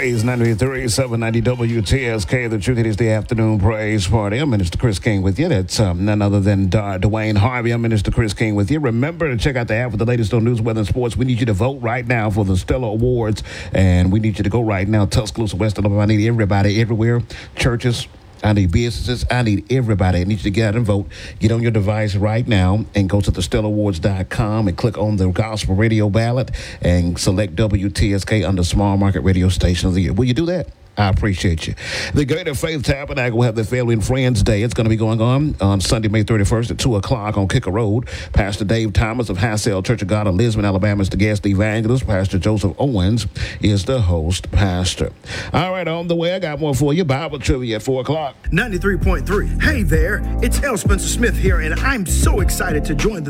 Praise 93, 790 WTSK, the Truth Is the Afternoon Praise Party. I'm Minister Chris King with you. That's none other than Dwayne Harvey. I'm Minister Chris King with you. Remember to check out the app for the latest on news, weather, and sports. We need you to vote right now for the Stellar Awards, and we need you to go right now. Tuscaloosa, West Alabama. I need everybody everywhere. Churches, I need businesses. I need everybody. I need you to get out and vote. Get on your device right now and go to thestellarawards.com and click on the Gospel Radio ballot and select WTSK under Small Market Radio Station of the Year. Will you do that? I appreciate you. The Greater Faith Tabernacle will have their Family and Friends Day. It's going to be going on Sunday, May 31st at 2 o'clock on Kicker Road. Pastor Dave Thomas of Hassell Church of God of Lisbon, Alabama is the guest evangelist. Pastor Joseph Owens is the host pastor. All right, on the way, I got more for you. Bible trivia at 4 o'clock. 93.3. Hey there, it's L. Spencer Smith here, and I'm so excited to join the